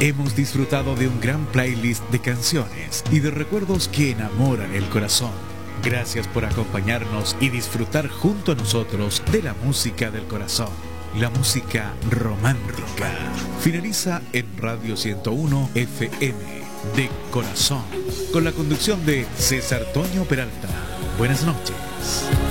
Hemos disfrutado de un gran playlist de canciones y de recuerdos que enamoran el corazón. Gracias por acompañarnos y disfrutar junto a nosotros de la música del corazón, la música romántica. Finaliza en Radio 101 FM de Corazón, con la conducción de César Toño Peralta. Buenas noches.